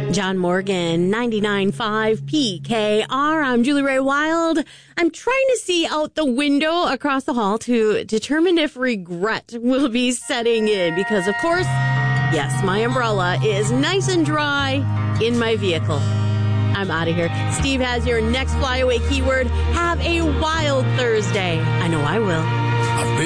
John Morgan, 99.5 PKR. I'm Julie Ray Wild. I'm trying to see out the window across the hall to determine if regret will be setting in because, of course, yes, my umbrella is nice and dry in my vehicle. I'm out of here. Steve has your next flyaway keyword. Have a wild Thursday. I know I will. I've been